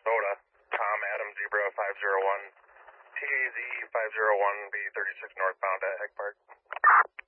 Minnesota. Tom Adam Zebra 501. TAZ 501 B36 northbound at Egg Park.